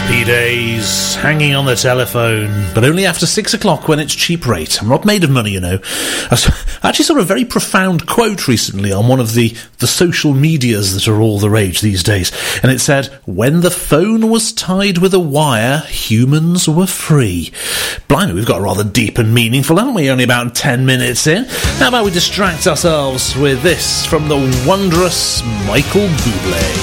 Happy days, hanging on the telephone, but only after 6 o'clock when it's cheap rate. I'm not made of money, you know. I actually saw a very profound quote recently on one of the social medias that are all the rage these days, and it said, "When the phone was tied with a wire, humans were free." Blimey, we've got rather deep and meaningful, haven't we? Only about 10 minutes in. How about we distract ourselves with this from the wondrous Michael Bublé?